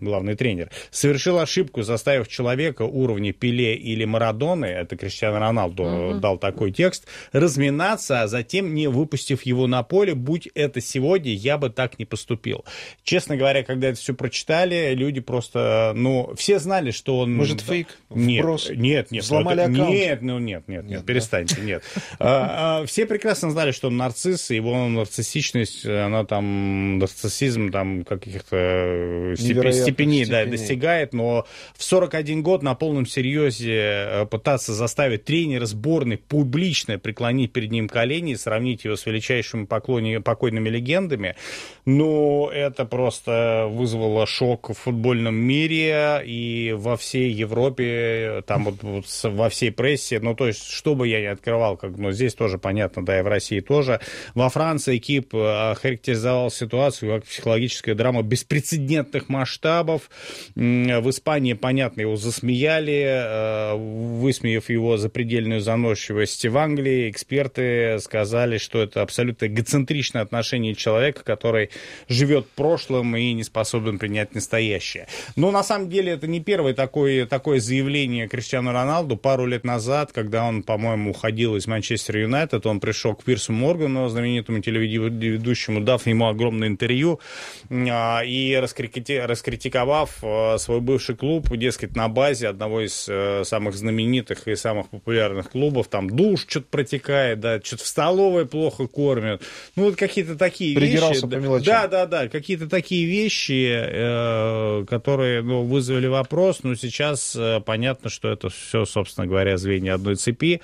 главный тренер, совершил ошибку, заставив человека уровня Пеле или Марадоны, это Криштиану Роналду дал такой текст, разминаться, а затем не выпустив его на поле, будь это сегодня, я бы так не поступил. Честно говоря, когда это все прочитали, люди просто, все знали, что он... Может, фейк? Вброс? Нет. Взломали аккаунт? Нет, перестаньте, нет. Все прекрасно знали, что он нарцисс, и его нарциссичность, она там, нарциссизм там каких-то степеней достигает, но в 41 год на полном серьезе пытаться заставить тренера сборной публично преклонить перед ним колени и сравнить его с величайшими покойными легендами, это просто вызвало шок в футбольном мире и во всей Европе, там во всей прессе, то есть, что бы я ни открывал, здесь тоже понятно, да, и в России тоже. Во Франции Кип охарактеризовал ситуацию как психологическая драма беспрецедентных масштабов. В Испании, понятно, его засмеяли, высмеяв его запредельную заносчивость. В Англии эксперты сказали, что это абсолютно эгоцентричное отношение человека, который живет прошлым и не способен принять настоящее. Но на самом деле это не первое такое заявление Криштиану Роналду. Пару лет назад, когда он, по-моему, уходил из Манчестер Юнайтед, он пришел к Пирсу Моргану, знаменитому телеведущему, дав ему огромное интервью и раскритиковав свой бывший клуб, дескать, на базе одного из самых знаменитых и самых популярных клубов, там душ что-то протекает, да, что-то в столовой плохо кормят. Какие-то такие Придирался вещи. по мелочам. Да, какие-то такие вещи, которые вызвали вопрос, но сейчас понятно, что это все, собственно говоря, звенья одной цепи.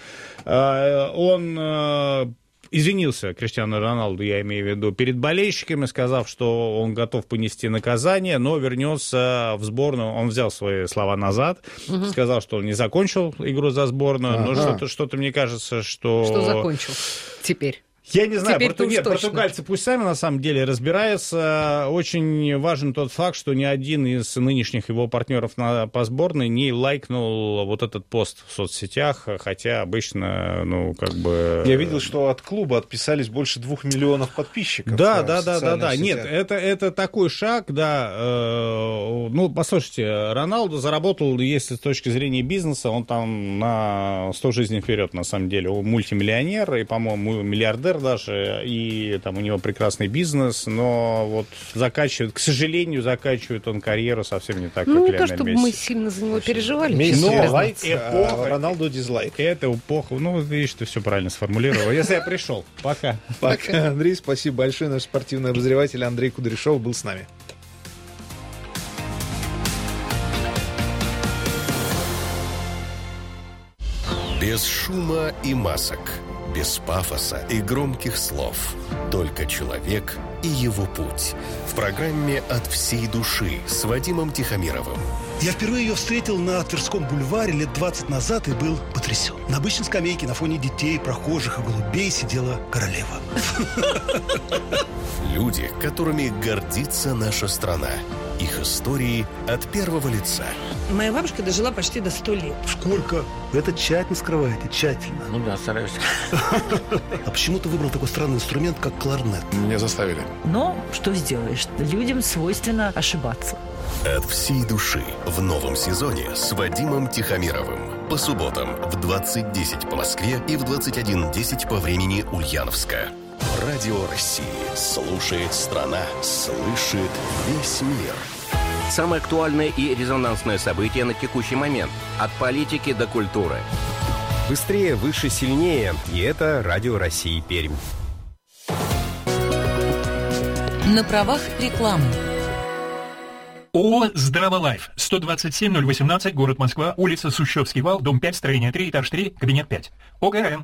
Он извинился, Криштиану Роналду, я имею в виду, перед болельщиками, сказав, что он готов понести наказание, но вернется в сборную. Он взял свои слова назад, сказал, что он не закончил игру за сборную, но что-то мне кажется, что... Что закончил теперь? Я не знаю, португальцы пусть сами на самом деле разбираются. Очень важен тот факт, что ни один из нынешних его партнеров по сборной не лайкнул вот этот пост в соцсетях, хотя обычно, Я видел, что от клуба отписались больше 2 миллионов подписчиков. Да. Нет, это такой шаг, да. Послушайте, Роналду заработал, если с точки зрения бизнеса, он там на 100 жизней вперед, на самом деле. Он мультимиллионер и, по-моему, миллиардер даже, и там у него прекрасный бизнес, но к сожалению, заканчивает он карьеру совсем не так, как Лионель Месси. Не то, чтобы мы сильно за него переживали. Месси лайк, а Роналду дизлайк. Это эпоха. Видишь, ты все правильно сформулировал. Если я пришел. Пока. Пока, Андрей, спасибо большое. Наш спортивный обозреватель Андрей Кудряшов был с нами. Без шума и масок. Без пафоса и громких слов. Только человек и его путь. В программе «От всей души» с Вадимом Тихомировым. Я впервые ее встретил на Тверском бульваре лет 20 назад и был потрясен. На обычной скамейке на фоне детей, прохожих и голубей сидела королева. Люди, которыми гордится наша страна. Их истории от первого лица. Моя бабушка дожила почти до 100 лет. Сколько? Вы это тщательно скрываете, тщательно. Да, стараюсь. А почему ты выбрал такой странный инструмент, как кларнет? Меня заставили. Но что сделаешь? Людям свойственно ошибаться. От всей души в новом сезоне с Вадимом Тихомировым. По субботам в 20:10 по Москве и в 21:10 по времени Ульяновска. Радио России. Слушает страна. Слышит весь мир. Самое актуальное и резонансное событие на текущий момент. От политики до культуры. Быстрее, выше, сильнее. И это Радио России Пермь. На правах рекламы. ООО «Здраволайф», 127-018, город Москва, улица Сущевский вал, дом 5, строение 3, этаж 3, кабинет 5. ОГРН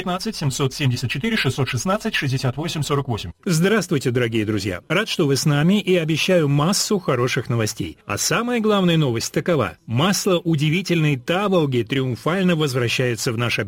119-774-616-68-48. Здравствуйте, дорогие друзья. Рад, что вы с нами, и обещаю массу хороших новостей. А самая главная новость такова. Масло удивительной таволги триумфально возвращается в наш обиход.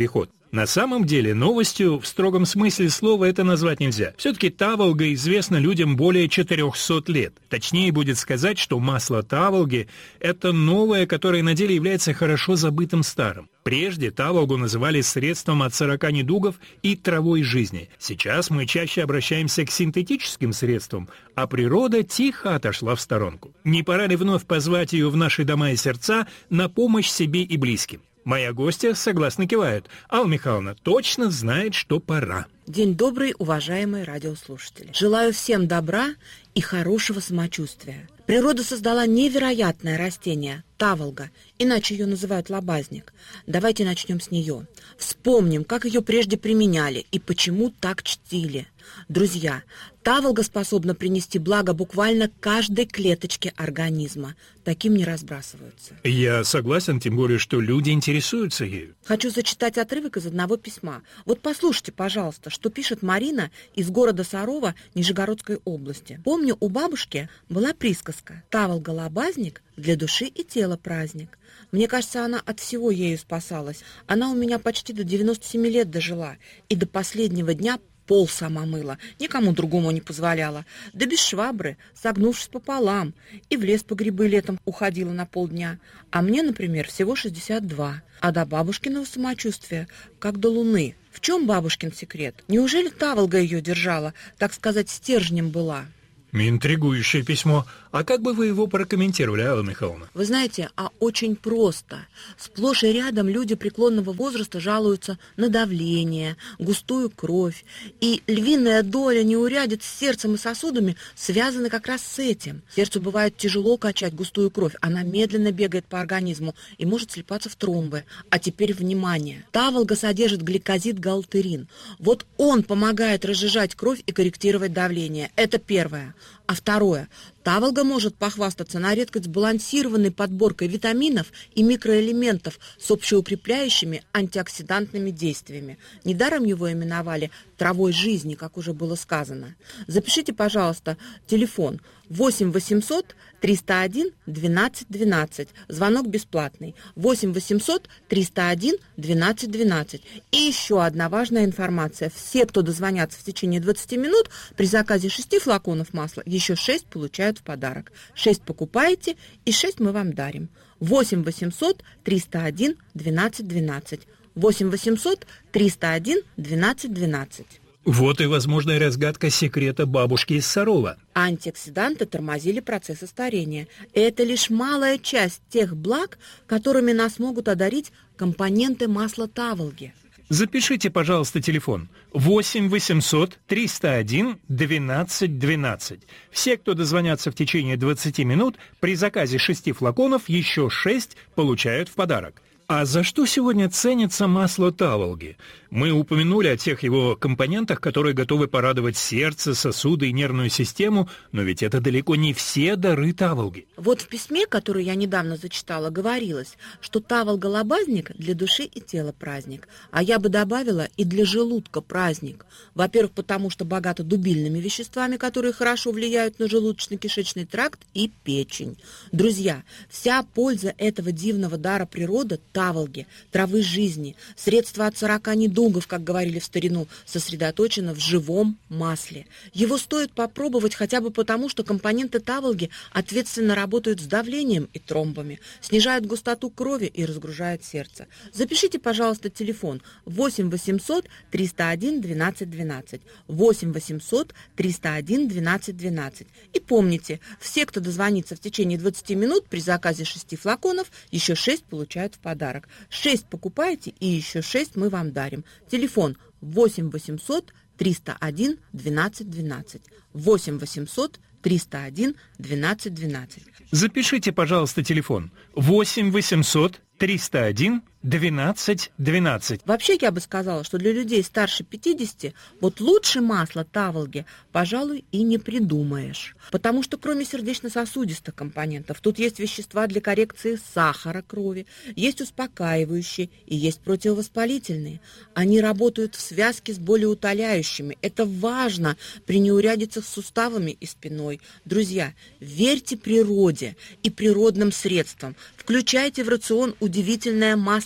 На самом деле, новостью в строгом смысле слова это назвать нельзя. Все-таки таволга известна людям более 400 лет. Точнее будет сказать, что масло таволги – это новое, которое на деле является хорошо забытым старым. Прежде таволгу называли средством от 40 недугов и травой жизни. Сейчас мы чаще обращаемся к синтетическим средствам, а природа тихо отошла в сторонку. Не пора ли вновь позвать ее в наши дома и сердца на помощь себе и близким? Моя гостья согласно кивает. Алла Михайловна точно знает, что пора. День добрый, уважаемые радиослушатели. Желаю всем добра и хорошего самочувствия. Природа создала невероятное растение – таволга, иначе ее называют лобазник. Давайте начнем с нее. Вспомним, как ее прежде применяли и почему так чтили. Друзья, таволга способна принести благо буквально каждой клеточке организма. Таким не разбрасываются. Я согласен, тем более, что люди интересуются ею. Хочу зачитать отрывок из одного письма. Вот послушайте, пожалуйста, что пишет Марина из города Сарова Нижегородской области. Помню, у бабушки была присказка «Таволга-лобазник для души и тела праздник». Мне кажется, она от всего ею спасалась. Она у меня почти до 97 лет дожила и до последнего дня пол сама мыла, никому другому не позволяла. Да без швабры, согнувшись пополам, и в лес по грибы летом уходила на полдня. А мне, например, всего 62, а до бабушкиного самочувствия, как до луны. В чем бабушкин секрет? Неужели таволга ее держала, так сказать, стержнем была? Интригующее письмо. А как бы вы его прокомментировали, Алла Михайловна? Вы знаете, очень просто. Сплошь и рядом люди преклонного возраста жалуются на давление, густую кровь. И львиная доля неурядиц с сердцем и сосудами связаны как раз с этим. Сердцу бывает тяжело качать густую кровь. Она медленно бегает по организму и может слипаться в тромбы. А теперь внимание. Таволга содержит гликозид-галтерин. Вот он помогает разжижать кровь и корректировать давление. Это первое. А второе. Таволга может похвастаться на редкость сбалансированной подборкой витаминов и микроэлементов с общеукрепляющими антиоксидантными действиями. Недаром его именовали травой жизни, как уже было сказано. Запишите, пожалуйста, телефон 8 800 301 12 12. Звонок бесплатный. 8 800 301 12 12. И еще одна важная информация. Все, кто дозвонятся в течение 20 минут, при заказе 6 флаконов масла, еще 6 получают в подарок. 6 покупаете, и 6 мы вам дарим. 8 800 301 12 12. 8 800 301 12 12. Вот и возможная разгадка секрета бабушки из Сарова. Антиоксиданты тормозили процессы старения. Это лишь малая часть тех благ, которыми нас могут одарить компоненты масла таволги. Запишите, пожалуйста, телефон 8 800 301 12 12. Все, кто дозвонятся в течение 20 минут, при заказе 6 флаконов еще 6 получают в подарок. А за что сегодня ценится масло таволги? Мы упомянули о тех его компонентах, которые готовы порадовать сердце, сосуды и нервную систему, но ведь это далеко не все дары таволги. Вот в письме, которое я недавно зачитала, говорилось, что таволга-лобазник для души и тела праздник, а я бы добавила и для желудка праздник. Во-первых, потому что богато дубильными веществами, которые хорошо влияют на желудочно-кишечный тракт и печень. Друзья, вся польза этого дивного дара природы таволги, травы жизни, средства от 40 недугов, как говорили в старину, сосредоточено в живом масле. Его стоит попробовать хотя бы потому, что компоненты таволги ответственно работают с давлением и тромбами, снижают густоту крови и разгружают сердце. Запишите, пожалуйста, телефон 8 800 301 12 12. 8 800 301 12 12. И помните, все, кто дозвонится в течение 20 минут, при заказе 6 флаконов, еще 6 получают в подарок. 6 покупаете, и еще 6 мы вам дарим. Телефон 8 800 301 12 12. 8 800 301 12 12. Запишите, пожалуйста, телефон 8 800 301 12 12. Вообще, я бы сказала, что для людей старше 50 вот лучше масла таволги, пожалуй, и не придумаешь. Потому что кроме сердечно-сосудистых компонентов, тут есть вещества для коррекции сахара крови, есть успокаивающие и есть противовоспалительные. Они работают в связке с болеутоляющими. Это важно при неурядицах с суставами и спиной. Друзья, верьте природе и природным средствам. Включайте в рацион удивительное масло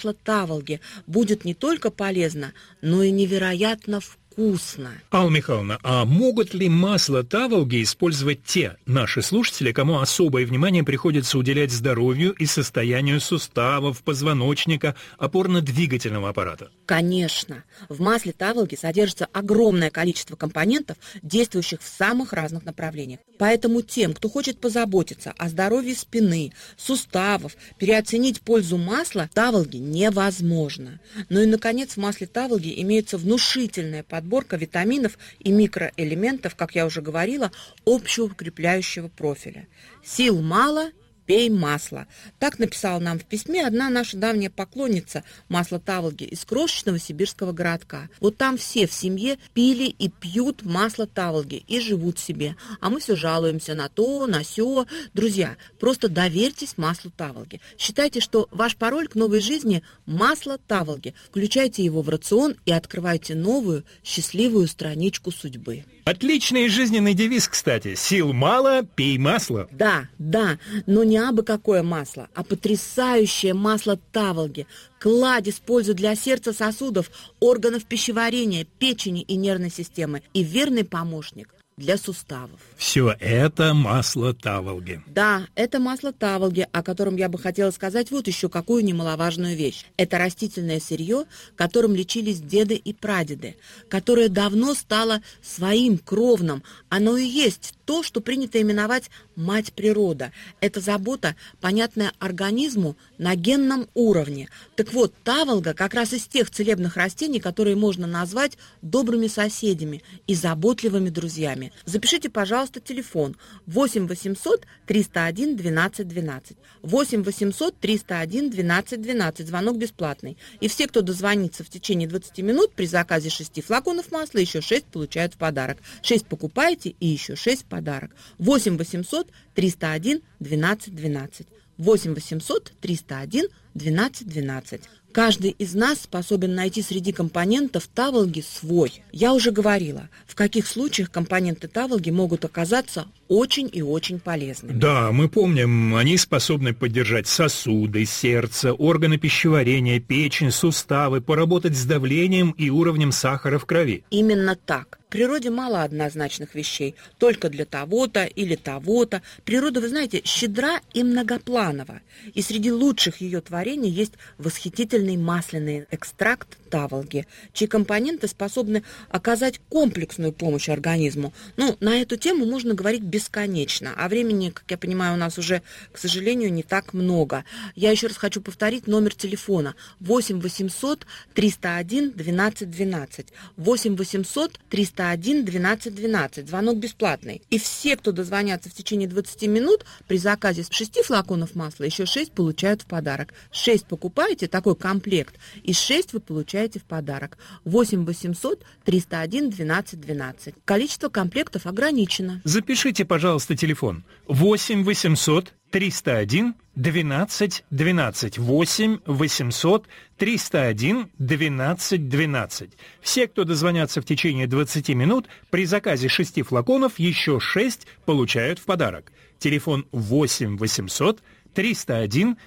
масло Таволги будет не только полезно, но и невероятно вкусно. Алла Михайловна, а могут ли масло Таволги использовать те наши слушатели, кому особое внимание приходится уделять здоровью и состоянию суставов, позвоночника, опорно-двигательного аппарата? Конечно. В масле Таволги содержится огромное количество компонентов, действующих в самых разных направлениях. Поэтому тем, кто хочет позаботиться о здоровье спины, суставов, переоценить пользу масла Таволги невозможно. Ну и, наконец, в масле Таволги имеется внушительная подборка витаминов и микроэлементов, как я уже говорила, общеукрепляющего профиля. Сил мало – пей масло. Так написала нам в письме одна наша давняя поклонница масла Таволги из крошечного сибирского городка. Вот там все в семье пили и пьют масло Таволги и живут себе. А мы все жалуемся на то, на сё. Друзья, просто доверьтесь маслу Таволги. Считайте, что ваш пароль к новой жизни – масло Таволги. Включайте его в рацион и открывайте новую, счастливую страничку судьбы. Отличный жизненный девиз, кстати. Сил мало, пей масло. Да, но не абы какое масло, а потрясающее масло Таволги. Кладезь пользы для сердца, сосудов, органов пищеварения, печени и нервной системы. И верный помощник для суставов. Все это масло Таволги. Да, это масло Таволги, о котором я бы хотела сказать вот еще какую немаловажную вещь. Это растительное сырье, которым лечились деды и прадеды, которое давно стало своим кровным. Оно и есть то, что принято именовать мать природа. Это забота, понятная организму на генном уровне. Так вот, Таволга как раз из тех целебных растений, которые можно назвать добрыми соседями и заботливыми друзьями. Запишите, пожалуйста, телефон 8 800 301 12 12. 8 800 301 12 12. Звонок бесплатный. И все, кто дозвонится в течение 20 минут, при заказе 6 флаконов масла, еще 6 получают в подарок. 6 покупаете и еще 6 в подарок. 8 800 301 12 12. 8 800 301 12 12. Каждый из нас способен найти среди компонентов Таволги свой. Я уже говорила, в каких случаях компоненты Таволги могут оказаться очень и очень полезными. Да, мы помним, они способны поддержать сосуды, сердце, органы пищеварения, печень, суставы, поработать с давлением и уровнем сахара в крови. Именно так. В природе мало однозначных вещей, только для того-то или того-то. Природа, вы знаете, щедра и многопланова. И среди лучших ее творений есть восхитительный масляный экстракт Таволги, чьи компоненты способны оказать комплексную помощь организму. На эту тему можно говорить бесконечно, а времени, как я понимаю, у нас уже, к сожалению, не так много. Я еще раз хочу повторить номер телефона 8 800 301 12 12. 8 800 301 12 12. Звонок бесплатный. И все, кто дозвонятся в течение 20 минут, при заказе 6 флаконов масла еще 6 получают в подарок. 6 покупаете, такой комплект, и 6 вы получаете в подарок. 8 800 301 12 12. Количество комплектов ограничено. Запишите, пожалуйста, телефон 8 800 301 12 12. 8 800 301 12 12. Все, кто дозвонятся в течение 20 минут, при заказе 6 флаконов еще 6 получают в подарок. Телефон 8 800 301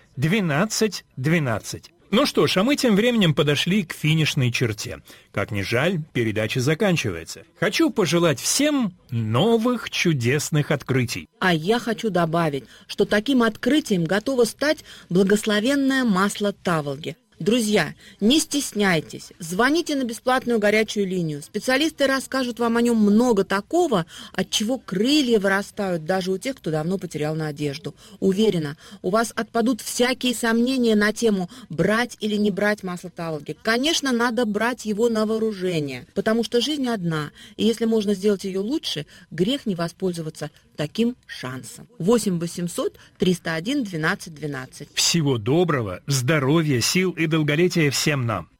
12 12. Ну что ж, а мы тем временем подошли к финишной черте. Как ни жаль, передача заканчивается. Хочу пожелать всем новых чудесных открытий. А я хочу добавить, что таким открытием готово стать благословенное масло Таволги. Друзья, не стесняйтесь, звоните на бесплатную горячую линию. Специалисты расскажут вам о нем много такого, от чего крылья вырастают даже у тех, кто давно потерял надежду. Уверена, у вас отпадут всякие сомнения на тему брать или не брать масло Таволги. Конечно, надо брать его на вооружение, потому что жизнь одна, и если можно сделать ее лучше, грех не воспользоваться таким шансом. 8 800 301 12 12. Всего доброго, здоровья, сил и долголетия всем нам.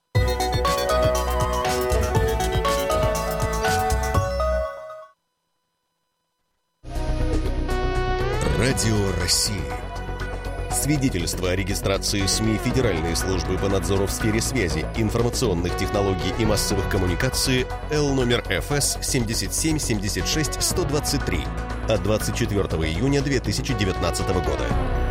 Радио России. Свидетельство о регистрации СМИ Федеральной службы по надзору в сфере связи, информационных технологий и массовых коммуникаций Л номер ФС 77 76 123 от 24 июня 2019 года.